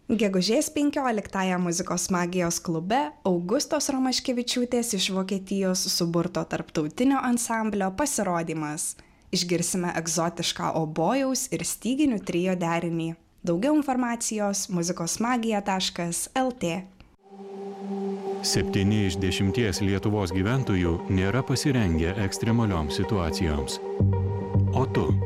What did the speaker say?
Gegužės 15-ąją muzikos magijos klube Augustos Romaškevičiūtės iš Vokietijos suburto tarptautinio ansamblio pasirodymas. Išgirsime egzotišką obojaus ir styginių trio derinį. Daugiau informacijos muzikosmagija.lt. 7 iš 10 Lietuvos gyventojų nėra pasirengę ekstremalioms situacijoms. O tu?